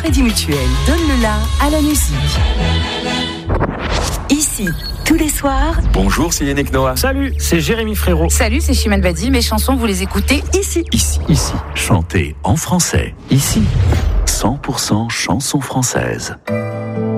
Crédit Mutuel, donne le la à la musique. Ici, tous les soirs. Bonjour, c'est Yannick Noah. Salut, c'est Jérémy Frérot. Salut, c'est Chimène Badi. Mes chansons, vous les écoutez ici. Ici. Chantez en français. Ici. 100% chansons françaises.